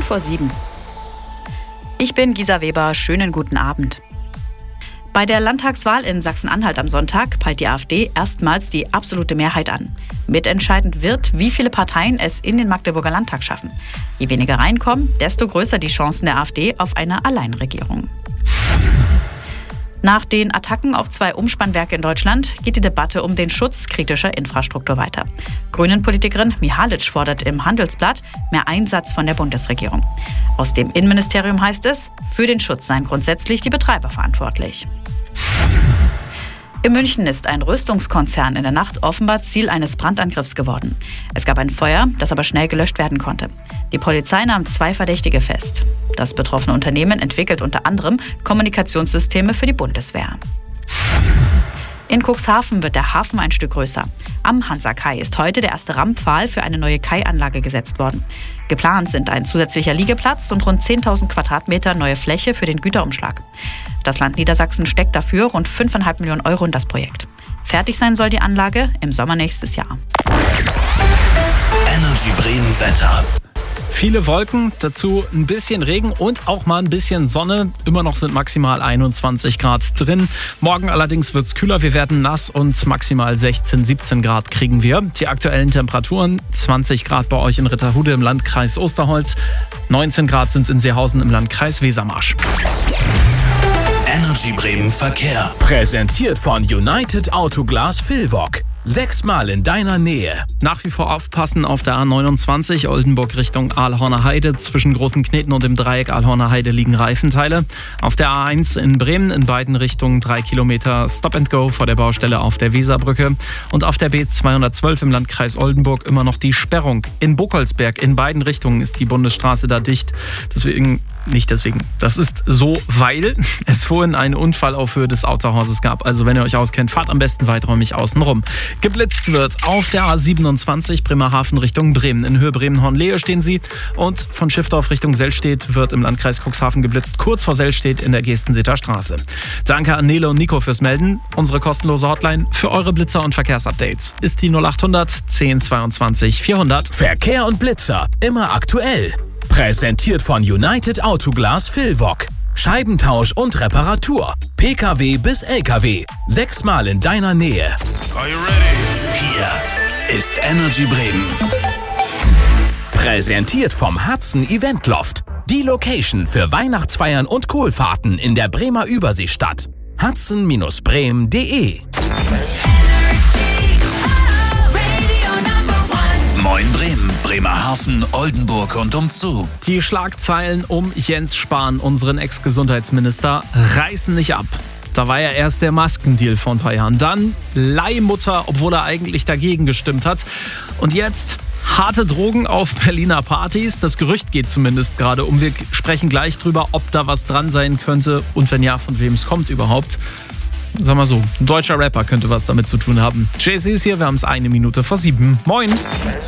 7:15. Ich bin Gisa Weber, schönen guten Abend. Bei der Landtagswahl in Sachsen-Anhalt am Sonntag peilt die AfD erstmals die absolute Mehrheit an. Mitentscheidend wird, wie viele Parteien es in den Magdeburger Landtag schaffen. Je weniger reinkommen, desto größer die Chancen der AfD auf eine Alleinregierung. Nach den Attacken auf 2 Umspannwerke in Deutschland geht die Debatte um den Schutz kritischer Infrastruktur weiter. Grünen-Politikerin Mihalic fordert im Handelsblatt mehr Einsatz von der Bundesregierung. Aus dem Innenministerium heißt es, für den Schutz seien grundsätzlich die Betreiber verantwortlich. In München ist ein Rüstungskonzern in der Nacht offenbar Ziel eines Brandangriffs geworden. Es gab ein Feuer, das aber schnell gelöscht werden konnte. Die Polizei nahm 2 Verdächtige fest. Das betroffene Unternehmen entwickelt unter anderem Kommunikationssysteme für die Bundeswehr. In Cuxhaven wird der Hafen ein Stück größer. Am Hansa-Kai ist heute der erste Rammpfahl für eine neue Kai-Anlage gesetzt worden. Geplant sind ein zusätzlicher Liegeplatz und rund 10.000 Quadratmeter neue Fläche für den Güterumschlag. Das Land Niedersachsen steckt dafür rund 5,5 Millionen Euro in das Projekt. Fertig sein soll die Anlage im Sommer nächstes Jahr. Energy Bremen Wetter. Viele Wolken, dazu ein bisschen Regen und auch mal ein bisschen Sonne. Immer noch sind maximal 21 Grad drin. Morgen allerdings wird es kühler, wir werden nass und maximal 16, 17 Grad kriegen wir. Die aktuellen Temperaturen, 20 Grad bei euch in Ritterhude im Landkreis Osterholz. 19 Grad sind es in Seehausen im Landkreis Wesermarsch. Energy Bremen Verkehr. Präsentiert von United Autoglas Vilvoc. 6-mal in deiner Nähe. Nach wie vor aufpassen auf der A29 Oldenburg Richtung Aalhorner Heide. Zwischen Großen Kneten und dem Dreieck Aalhorner Heide liegen Reifenteile. Auf der A1 in Bremen in beiden Richtungen 3 Kilometer Stop and Go vor der Baustelle auf der Weserbrücke. Und auf der B212 im Landkreis Oldenburg immer noch die Sperrung. In Buchholzberg in beiden Richtungen ist die Bundesstraße da dicht. Das ist so, weil es vorhin einen Unfall auf Höhe des Autohauses gab. Also wenn ihr euch auskennt, fahrt am besten weiträumig außen rum. Geblitzt wird auf der A27 Bremerhaven Richtung Bremen. In Höhe Bremen-Hornlehe stehen sie. Und von Schiffdorf Richtung Selstedt wird im Landkreis Cuxhaven geblitzt, kurz vor Selstedt in der Gestenseter Straße. Danke an Nele und Nico fürs Melden. Unsere kostenlose Hotline für eure Blitzer- und Verkehrsupdates ist die 0800 10 22 400. Verkehr und Blitzer, immer aktuell. Präsentiert von United Autoglas Vilvoc. Scheibentausch und Reparatur. PKW bis LKW. 6-mal in deiner Nähe. Are you ready? Hier ist Energy Bremen. Präsentiert vom Hudson Event Loft. Die Location für Weihnachtsfeiern und Kohlfahrten in der Bremer Überseestadt. hudson-bremen.de. Moin Bremen, Bremerhaven, Oldenburg und umzu. Die Schlagzeilen um Jens Spahn, unseren Ex-Gesundheitsminister, reißen nicht ab. Da war ja erst der Maskendeal vor ein paar Jahren. Dann Leihmutter, obwohl er eigentlich dagegen gestimmt hat. Und jetzt harte Drogen auf Berliner Partys. Das Gerücht geht zumindest gerade um. Wir sprechen gleich drüber, ob da was dran sein könnte und wenn ja, von wem es kommt überhaupt. Sag mal so, ein deutscher Rapper könnte was damit zu tun haben. Jay-Z ist hier, wir haben es 1 Minute vor 7. Moin!